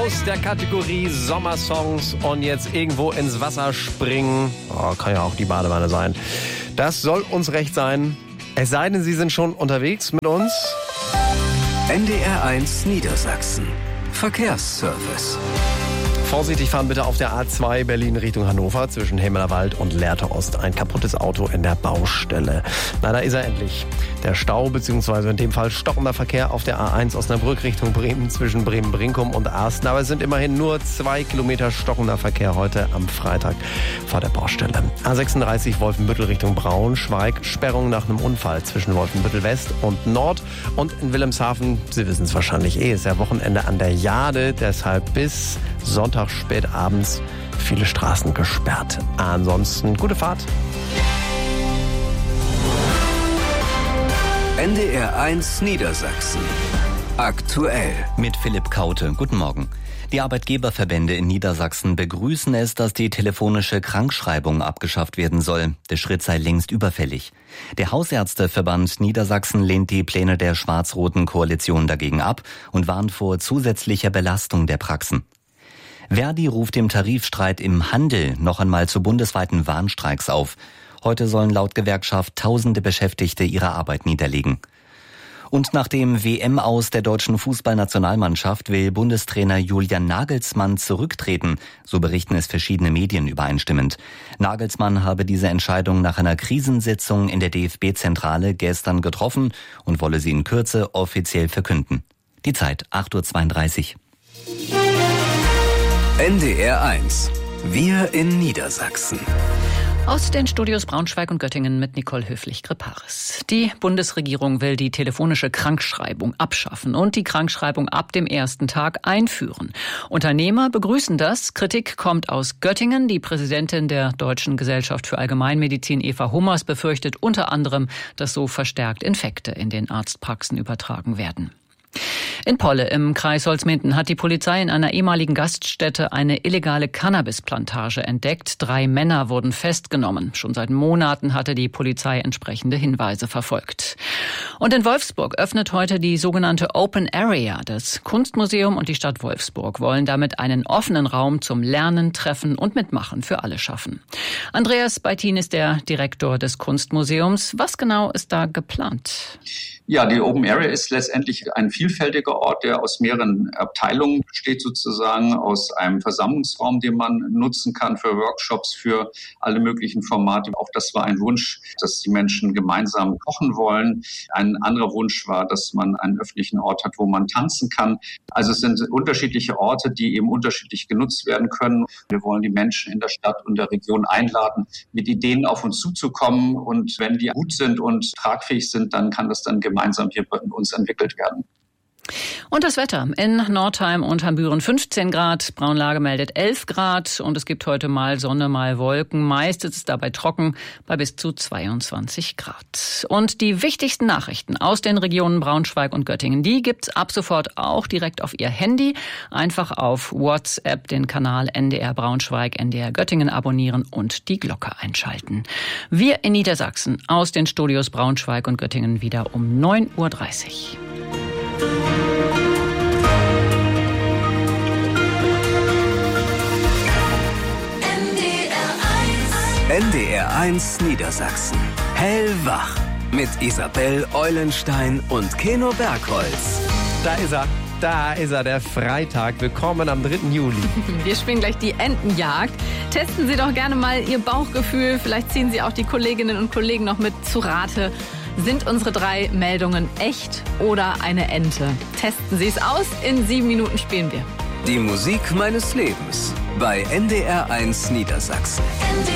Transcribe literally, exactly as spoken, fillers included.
aus der Kategorie Sommersongs und jetzt irgendwo ins Wasser springen. Oh, kann ja auch die Badewanne sein. Das soll uns recht sein. Es sei denn, Sie sind schon unterwegs mit uns. N D R eins Niedersachsen. Verkehrsservice. Vorsichtig fahren bitte auf der A zwei Berlin Richtung Hannover zwischen Hemmerwald und Lehrte Ost. Ein kaputtes Auto in der Baustelle. Na, da ist er endlich. Der Stau bzw. in dem Fall stockender Verkehr auf der A eins Osnabrück Richtung Bremen zwischen Bremen-Brinkum und Arsten. Aber es sind immerhin nur zwei Kilometer stockender Verkehr heute am Freitag vor der Baustelle. A sechsunddreißig Wolfenbüttel Richtung Braunschweig. Sperrung nach einem Unfall zwischen Wolfenbüttel West und Nord. Und in Wilhelmshaven, Sie wissen es wahrscheinlich eh, ist ja Wochenende an der Jade. Deshalb bis Sonntag spät abends viele Straßen gesperrt. Ansonsten gute Fahrt. N D R eins Niedersachsen. Aktuell. Mit Philipp Kaute. Guten Morgen. Die Arbeitgeberverbände in Niedersachsen begrüßen es, dass die telefonische Krankschreibung abgeschafft werden soll. Der Schritt sei längst überfällig. Der Hausärzteverband Niedersachsen lehnt die Pläne der schwarz-roten Koalition dagegen ab und warnt vor zusätzlicher Belastung der Praxen. Verdi ruft im Tarifstreit im Handel noch einmal zu bundesweiten Warnstreiks auf. Heute sollen laut Gewerkschaft tausende Beschäftigte ihre Arbeit niederlegen. Und nach dem W M-Aus der deutschen Fußballnationalmannschaft will Bundestrainer Julian Nagelsmann zurücktreten, so berichten es verschiedene Medien übereinstimmend. Nagelsmann habe diese Entscheidung nach einer Krisensitzung in der D F B-Zentrale gestern getroffen und wolle sie in Kürze offiziell verkünden. Die Zeit acht Uhr zweiunddreißig. N D R eins. Wir in Niedersachsen. Aus den Studios Braunschweig und Göttingen mit Nicole Höflich-Griparis. Die Bundesregierung will die telefonische Krankschreibung abschaffen und die Krankschreibung ab dem ersten Tag einführen. Unternehmer begrüßen das. Kritik kommt aus Göttingen. Die Präsidentin der Deutschen Gesellschaft für Allgemeinmedizin, Eva Hummers, befürchtet unter anderem, dass so verstärkt Infekte in den Arztpraxen übertragen werden. In Polle im Kreis Holzminden hat die Polizei in einer ehemaligen Gaststätte eine illegale Cannabisplantage entdeckt. Drei Männer wurden festgenommen. Schon seit Monaten hatte die Polizei entsprechende Hinweise verfolgt. Und in Wolfsburg öffnet heute die sogenannte Open Area. Das Kunstmuseum und die Stadt Wolfsburg wollen damit einen offenen Raum zum Lernen, Treffen und Mitmachen für alle schaffen. Andreas Beitin ist der Direktor des Kunstmuseums. Was genau ist da geplant? Ja, die Open Area ist letztendlich ein vielfältiger Ort, der aus mehreren Abteilungen besteht, sozusagen aus einem Versammlungsraum, den man nutzen kann für Workshops, für alle möglichen Formate. Auch das war ein Wunsch, dass die Menschen gemeinsam kochen wollen. Ein anderer Wunsch war, dass man einen öffentlichen Ort hat, wo man tanzen kann. Also es sind unterschiedliche Orte, die eben unterschiedlich genutzt werden können. Wir wollen die Menschen in der Stadt und der Region einladen, mit Ideen auf uns zuzukommen. Und wenn die gut sind und tragfähig sind, dann kann das dann gemeinsam hier bei uns entwickelt werden. Und das Wetter. In Nordheim und Hambüren fünfzehn Grad, Braunlage meldet elf Grad und es gibt heute mal Sonne, mal Wolken. Meist ist es dabei trocken bei bis zu zweiundzwanzig Grad. Und die wichtigsten Nachrichten aus den Regionen Braunschweig und Göttingen, die gibt's ab sofort auch direkt auf Ihr Handy. Einfach auf WhatsApp den Kanal N D R Braunschweig, N D R Göttingen abonnieren und die Glocke einschalten. Wir in Niedersachsen aus den Studios Braunschweig und Göttingen wieder um neun Uhr dreißig. N D R eins Niedersachsen. Hellwach. Mit Isabel Eulenstein und Keno Bergholz. Da ist er. Da ist er, der Freitag. Willkommen am dritten Juli. Wir spielen gleich die Entenjagd. Testen Sie doch gerne mal Ihr Bauchgefühl. Vielleicht ziehen Sie auch die Kolleginnen und Kollegen noch mit zu Rate. Sind unsere drei Meldungen echt oder eine Ente? Testen Sie es aus. In sieben Minuten spielen wir. Die Musik meines Lebens bei N D R eins Niedersachsen.